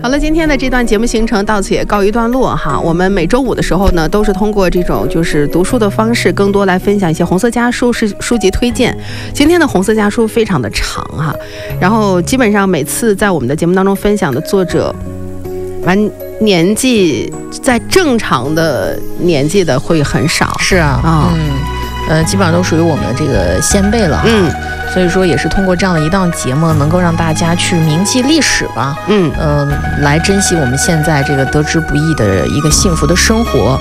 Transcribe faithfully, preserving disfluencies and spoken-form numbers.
好了，今天的这段节目行程到此也告一段落哈。我们每周五的时候呢，都是通过这种就是读书的方式，更多来分享一些红色家书是书籍推荐。今天的红色家书非常的长哈，然后基本上每次在我们的节目当中分享的作者，完年纪在正常的年纪的会很少。 是啊， 啊、 嗯，呃，基本上都属于我们的这个先辈了。 嗯。 所以说也是通过这样的一档节目，能够让大家去铭记历史吧， 嗯， 呃，来珍惜我们现在这个得之不易的一个幸福的生活。